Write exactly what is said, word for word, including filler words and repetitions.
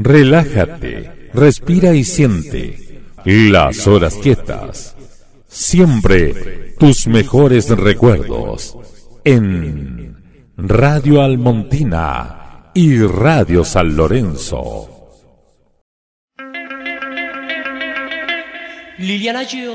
Relájate, respira y siente las horas quietas. Siempre tus mejores recuerdos en Radio Almontina y Radio San Lorenzo. Liliana Gio